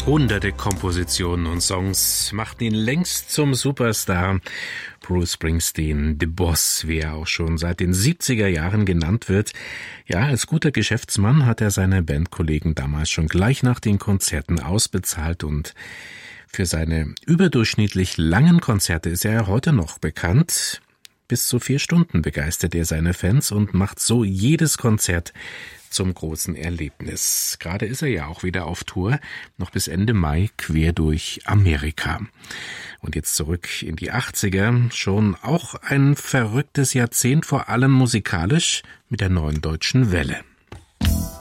Hunderte Kompositionen und Songs machten ihn längst zum Superstar. Bruce Springsteen, The Boss, wie er auch schon seit den 70er Jahren genannt wird. Ja, als guter Geschäftsmann hat er seine Bandkollegen damals schon gleich nach den Konzerten ausbezahlt und für seine überdurchschnittlich langen Konzerte ist er heute noch bekannt. Bis zu 4 Stunden begeistert er seine Fans und macht so jedes Konzert zum großen Erlebnis. Gerade ist er ja auch wieder auf Tour, noch bis Ende Mai quer durch Amerika. Und jetzt zurück in die 80er, schon auch ein verrücktes Jahrzehnt, vor allem musikalisch mit der Neuen Deutschen Welle.